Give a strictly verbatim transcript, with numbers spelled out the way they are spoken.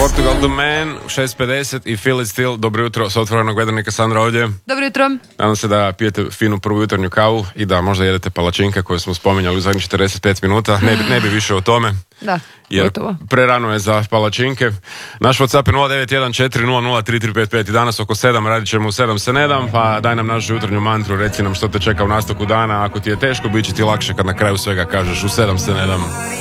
Portugal The Man, šest pedeset i Feel It Still. Dobro jutro, s otvorenog Vedranika, Sandra ovdje. Dobro jutro. Nadam se da pijete finu prvu jutarnju kavu i da možda jedete palačinke koje smo spominjali u zadnjih četrdeset pet minuta. Ne bi, ne bi više o tome. Da, jer gotovo. Prerano je za palačinke. Naš WhatsApp je nula devet jedan četiri nula nula tri tri pet pet i danas oko sedam radit ćemo u sedam se ne dam, pa daj nam našu jutarnju mantru, reci nam što te čeka u nastavku dana. Ako ti je teško, bit će ti lakše kad na kraju svega kažeš u sedam se ne dam.